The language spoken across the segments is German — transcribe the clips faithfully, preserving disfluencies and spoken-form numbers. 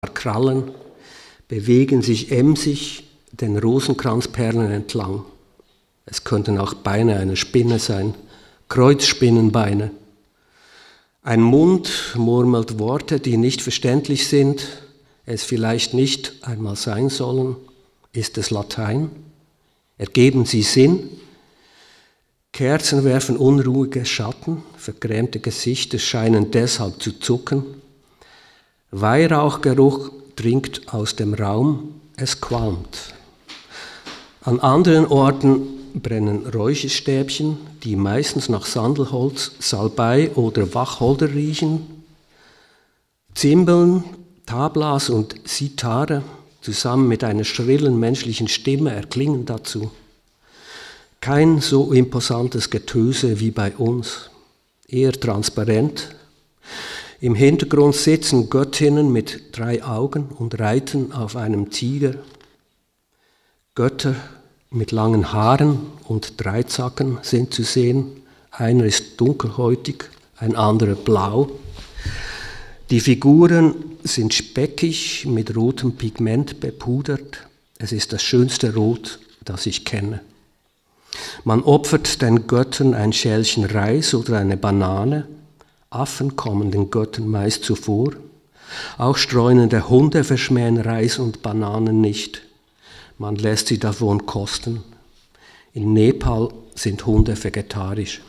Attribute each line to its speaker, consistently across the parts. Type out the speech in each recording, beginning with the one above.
Speaker 1: Krallen bewegen sich emsig den Rosenkranzperlen entlang. Es könnten auch Beine einer Spinne sein, Kreuzspinnenbeine. Ein Mund murmelt Worte, die nicht verständlich sind, es vielleicht nicht einmal sein sollen. Ist es Latein? Ergeben sie Sinn? Kerzen werfen unruhige Schatten, vergrämte Gesichter scheinen deshalb zu zucken. Weihrauchgeruch dringt aus dem Raum, es qualmt. An anderen Orten brennen Räucherstäbchen, die meistens nach Sandelholz, Salbei oder Wacholder riechen. Zimbeln, Tablas und Sitare zusammen mit einer schrillen menschlichen Stimme erklingen dazu. Kein so imposantes Getöse wie bei uns, eher transparent. Im Hintergrund sitzen Göttinnen mit drei Augen und reiten auf einem Tiger. Götter mit langen Haaren und Dreizacken sind zu sehen. Einer ist dunkelhäutig, ein anderer blau. Die Figuren sind speckig mit rotem Pigment bepudert. Es ist das schönste Rot, das ich kenne. Man opfert den Göttern ein Schälchen Reis oder eine Banane. Affen kommen den Göttern meist zuvor. Auch streunende Hunde verschmähen Reis und Bananen nicht. Man lässt sie davon kosten. In Nepal sind Hunde vegetarisch.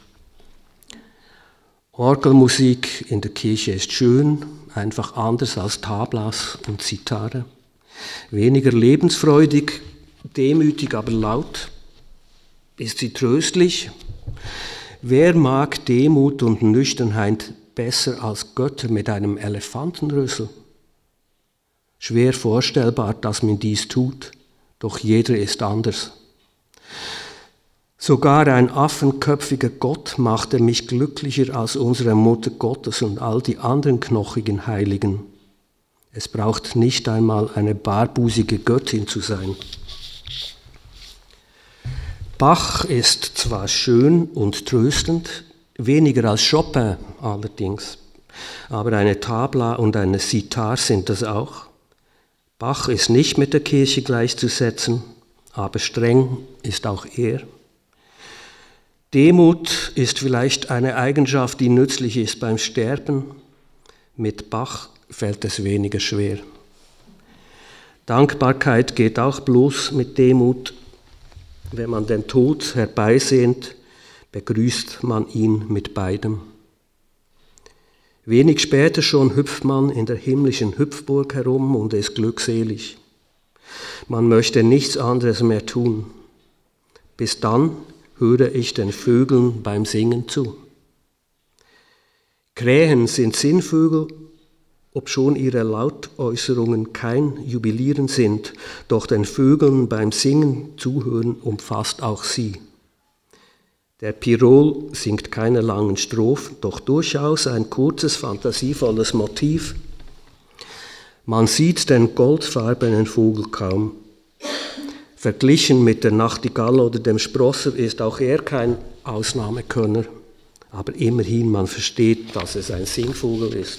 Speaker 1: Orgelmusik in der Kirche ist schön, einfach anders als Tablas und Zitare. Weniger lebensfreudig, demütig, aber laut. Ist sie tröstlich? Wer mag Demut und Nüchternheit besser als Götter mit einem Elefantenrüssel? Schwer vorstellbar, dass man dies tut, doch jeder ist anders. Sogar ein affenköpfiger Gott machte mich glücklicher als unsere Mutter Gottes und all die anderen knochigen Heiligen. Es braucht nicht einmal eine barbusige Göttin zu sein. Bach ist zwar schön und tröstend, weniger als Chopin allerdings, aber eine Tabla und eine Sitar sind das auch. Bach ist nicht mit der Kirche gleichzusetzen, aber streng ist auch er. Demut ist vielleicht eine Eigenschaft, die nützlich ist beim Sterben. Mit Bach fällt es weniger schwer. Dankbarkeit geht auch bloß mit Demut. Wenn man den Tod herbeisehnt, begrüßt man ihn mit beidem. Wenig später schon hüpft man in der himmlischen Hüpfburg herum und ist glückselig. Man möchte nichts anderes mehr tun. Bis dann höre ich den Vögeln beim Singen zu. Krähen sind Singvögel, obschon ihre Lautäußerungen kein Jubilieren sind, doch den Vögeln beim Singen zuhören umfasst auch sie. Der Pirol singt keine langen Strophen, doch durchaus ein kurzes, fantasievolles Motiv. Man sieht den goldfarbenen Vogel kaum. Verglichen mit der Nachtigall oder dem Sprosser ist auch er kein Ausnahmekönner, aber immerhin man versteht, dass es ein Singvogel ist.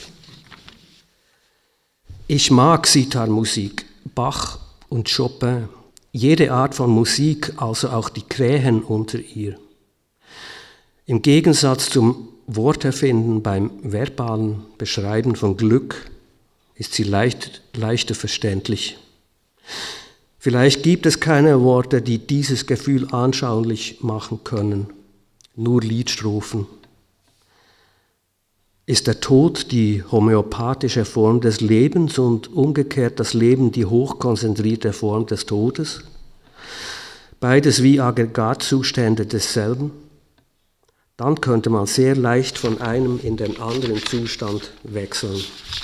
Speaker 1: Ich mag Sitarmusik, Bach und Chopin, jede Art von Musik, also auch die Krähen unter ihr. Im Gegensatz zum Worterfinden beim verbalen Beschreiben von Glück ist sie leicht, leichter verständlich. Vielleicht gibt es keine Worte, die dieses Gefühl anschaulich machen können, nur Liedstrophen. Ist der Tod die homöopathische Form des Lebens und umgekehrt das Leben die hochkonzentrierte Form des Todes? Beides wie Aggregatzustände desselben? Dann könnte man sehr leicht von einem in den anderen Zustand wechseln.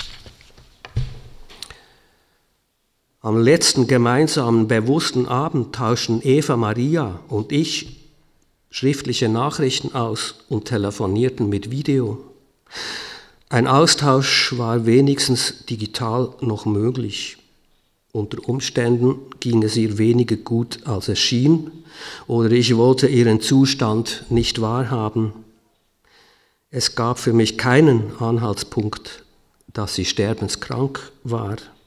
Speaker 1: Am letzten gemeinsamen bewussten Abend tauschten Eva Maria und ich schriftliche Nachrichten aus und telefonierten mit Video. Ein Austausch war wenigstens digital noch möglich. Unter Umständen ging es ihr weniger gut, als es schien, oder ich wollte ihren Zustand nicht wahrhaben. Es gab für mich keinen Anhaltspunkt, dass sie sterbenskrank war.